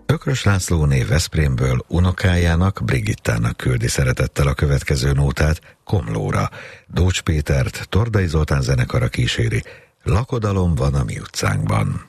Ökrös Lászlóné Veszprémből unokájának, Brigittának küldi szeretettel a következő nótát, Komlóra. Dócs Pétert Tordai Zoltán zenekara kíséri. Lakodalom van a mi utcánkban.